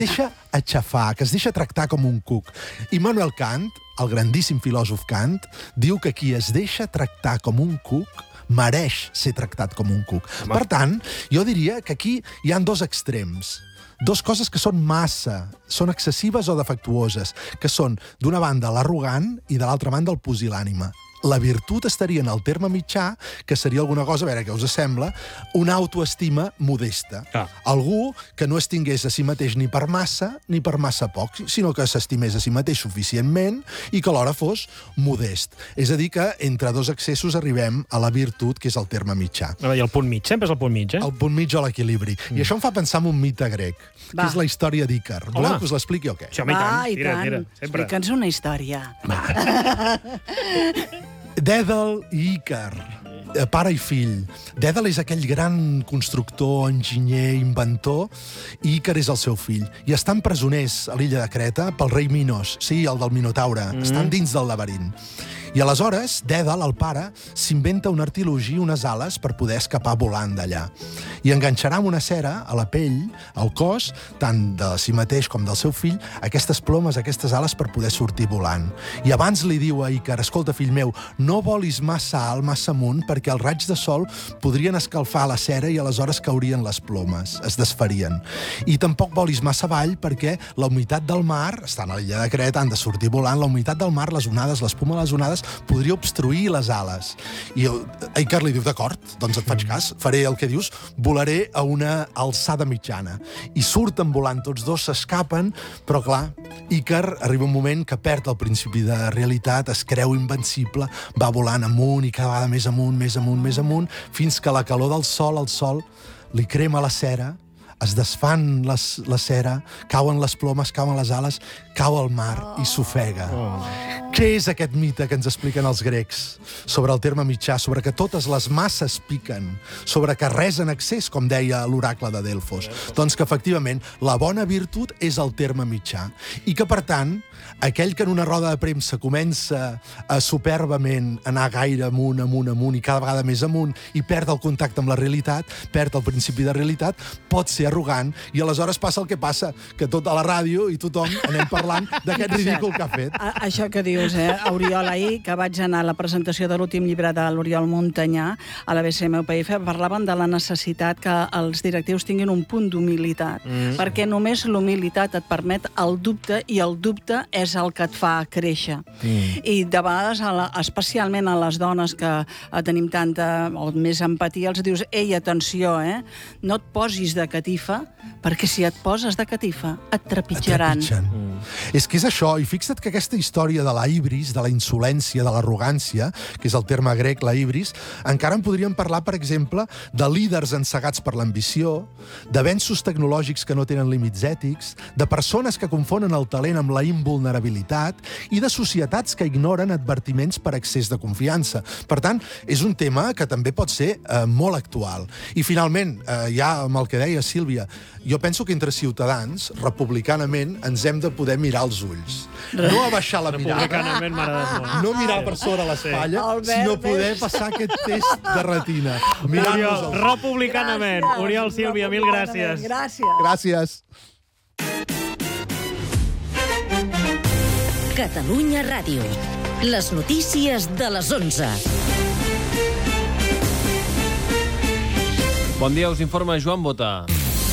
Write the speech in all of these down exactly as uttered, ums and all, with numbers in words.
deixa aixafar, que es deixa tractar com un cuc. Immanuel Kant, el grandíssim filòsof Kant, diu que qui es deixa tractar com un cuc mereix ser tractat com un cuc. Home. Per tant, jo diria que aquí hi ha dos extrems. Dos coses que són massa, són excessives o defectuoses, que són, d'una banda, l'arrogant i de l'altra banda, el pusil·lànime. La virtut estaria en el terme mitjà, que seria alguna cosa, a veure què us sembla, una autoestima modesta. Ah. Algú que no es tingués a si mateix ni per massa ni per massa poc, sinó que s'estimés a si mateix suficientment i que alhora fos modest. És a dir, que entre dos excessos arribem a la virtut, que és el terme mitjà. I el punt mig, sempre és el punt mig, eh? El punt mig o l'equilibri. Mm. I això em fa pensar en un mite grec, Va. que és la història d'Ícar. Voleu que us l'expliqui o què? Sí, home, Va, i tant. i tant. Explica'ns una història. Dèdal i Ícar, pare i fill. Dèdal és aquell gran constructor, enginyer, inventor, i Ícar és el seu fill. I estan presoners a l'illa de Creta pel rei Minos, sí, el del Minotaure. Mm. Estan dins del laberint. I aleshores, Dèdal, el pare, s'inventa un artilugi, unes ales, per poder escapar volant d'allà. I enganxarà amb una cera a la pell, al cos, tant de si mateix com del seu fill, aquestes plomes, aquestes ales, per poder sortir volant. I abans li diu a Ícar, escolta, fill meu, no volis massa alt, massa amunt, perquè els raigs de sol podrien escalfar la cera i aleshores caurien les plomes, es desfarien. I tampoc volis massa avall, perquè la humitat del mar, estan a l'illa de Creta, han de sortir volant, la humitat del mar, les onades, l'espuma de les onades, podria obstruir les ales. I Ícar li diu, d'acord, doncs et faig cas, faré el que dius, volaré a una alçada mitjana. I surten volant tots dos, s'escapen, però clar, Ícar arriba un moment que perd el principi de realitat, es creu invencible, va volant amunt i cada vegada més amunt, més amunt, més amunt, fins que la calor del sol, el sol, li crema la cera, es desfan les, la cera, cauen les plomes, cauen les ales, cau al mar i s'ofega. Oh. Què és aquest mite que ens expliquen els grecs sobre el terme mitjà, sobre que totes les masses piquen, sobre que res en excés, com deia l'oracle de Delfos? Doncs que, efectivament, la bona virtut és el terme mitjà. I que, per tant, aquell que en una roda de premsa comença a superbament anar gaire amunt, amunt, amunt, i cada vegada més amunt, i perd el contacte amb la realitat, perd el principi de realitat, pot ser arrogant, i aleshores passa el que passa, que tot a la ràdio i tothom anem parlant d'aquest ridícul que ha fet. A, això que dius, eh, Oriol, ahir, que vaig anar a la presentació de l'últim llibre de l'Oriol Montanyà, a l'A B C Meu País, parlaven de la necessitat que els directius tinguin un punt d'humilitat, mm. perquè només l'humilitat et permet el dubte, i el dubte és el que et fa créixer. Mm. I de vegades, a la, especialment a les dones que eh, tenim tanta, o més empatia, els dius, ei, atenció, eh, no et posis de catifa, perquè si et poses de catifa, et trepitjaran. Et trepitgen. Mm. És que és això, i fixa't que aquesta història de la ibris, de la insolència, de l'arrogància, que és el terme grec, la ibris, encara en podríem parlar, per exemple, de líders encegats per l'ambició, d'avenços tecnològics que no tenen límits ètics, de persones que confonen el talent amb la invulnerabilitat i de societats que ignoren advertiments per excés de confiança. Per tant, és un tema que també pot ser eh, molt actual. I finalment, eh, ja amb el que deia Sílvia, jo penso que entre ciutadans, republicanament, ens hem de poder mirar als ulls. No abaixar la mirada, no mirar per sobre l'espatlla, sinó poder passar aquest test de retina. Oriol, republicanament. Oriol, Sílvia, mil gràcies. Gràcies. Gràcies. Catalunya Ràdio. Les notícies de les onze. Bon dia, us informa Joan Bota.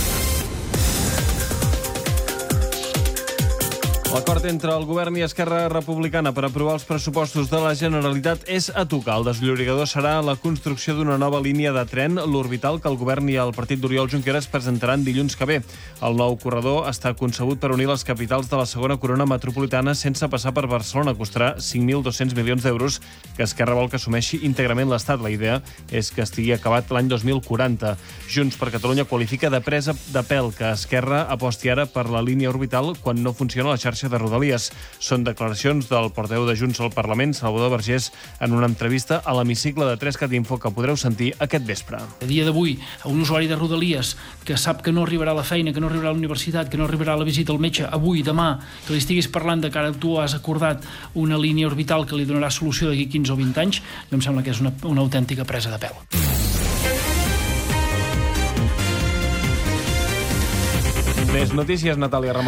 L'acord entre el govern i Esquerra Republicana per aprovar els pressupostos de la Generalitat és a tocar. El desllorigador serà la construcció d'una nova línia de tren, l'Orbital, que el govern i el partit d'Oriol Junqueras presentaran dilluns que ve. El nou corredor està concebut per unir les capitals de la segona corona metropolitana sense passar per Barcelona. Costarà cinc mil dos-cents milions d'euros, que Esquerra vol que assumeixi íntegrament l'Estat. La idea és que estigui acabat l'any dos mil quaranta. Junts per Catalunya qualifica de presa de pèl que Esquerra aposti ara per la línia Orbital quan no funciona la xarxa de Rodalies. Són declaracions del portaveu de Junts al Parlament, Salvador Vergés, en una entrevista a l'hemicicle de Trescat Info que podreu sentir aquest vespre. A dia d'avui, a un usuari de Rodalies que sap que no arribarà a la feina, que no arribarà a la universitat, que no arribarà a la visita al metge avui, demà, que li estiguis parlant de que ara tu has acordat una línia Orbital que li donarà solució d'aquí quinze o vint anys, jo em sembla que és una, una autèntica presa de pèl. Bé, Més notícies, Natàlia Ramon.